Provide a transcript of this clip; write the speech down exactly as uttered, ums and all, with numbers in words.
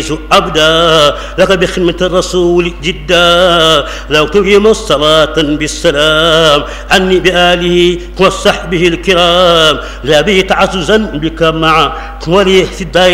أبدا لك بخدمة الرسول جدا لو تقيم الصلاة بالسلام عني بآله وصحبه الكرام لا به تعززا بك مع ولي في الدائرة